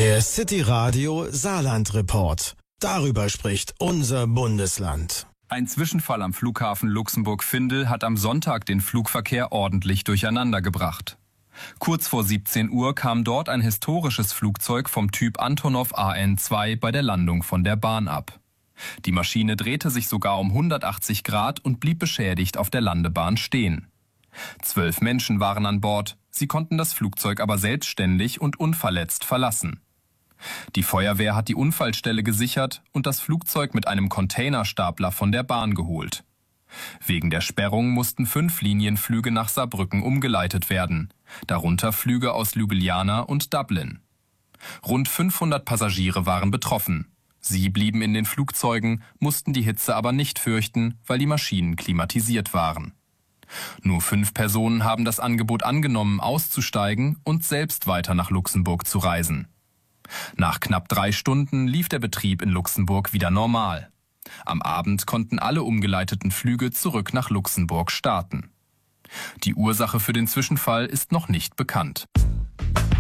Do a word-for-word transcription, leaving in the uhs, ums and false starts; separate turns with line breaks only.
Der City Radio Saarland Report. Darüber spricht unser Bundesland.
Ein Zwischenfall am Flughafen Luxemburg-Vindel hat am Sonntag den Flugverkehr ordentlich durcheinander gebracht. Kurz vor siebzehn Uhr kam dort ein historisches Flugzeug vom Typ Antonov A N zwei bei der Landung von der Bahn ab. Die Maschine drehte sich sogar um hundertachtzig Grad und blieb beschädigt auf der Landebahn stehen. Zwölf Menschen waren an Bord, sie konnten das Flugzeug aber selbstständig und unverletzt verlassen. Die Feuerwehr hat die Unfallstelle gesichert und das Flugzeug mit einem Containerstapler von der Bahn geholt. Wegen der Sperrung mussten fünf Linienflüge nach Saarbrücken umgeleitet werden, darunter Flüge aus Ljubljana und Dublin. Rund fünfhundert Passagiere waren betroffen. Sie blieben in den Flugzeugen, mussten die Hitze aber nicht fürchten, weil die Maschinen klimatisiert waren. Nur fünf Personen haben das Angebot angenommen, auszusteigen und selbst weiter nach Luxemburg zu reisen. Nach knapp drei Stunden lief der Betrieb in Luxemburg wieder normal. Am Abend konnten alle umgeleiteten Flüge zurück nach Luxemburg starten. Die Ursache für den Zwischenfall ist noch nicht bekannt.